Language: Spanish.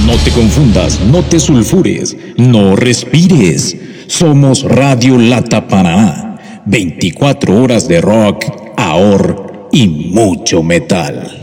No te confundas, no te sulfures, no respires. Somos Radio Lata Paraná. 24 horas de rock, ahor y mucho metal.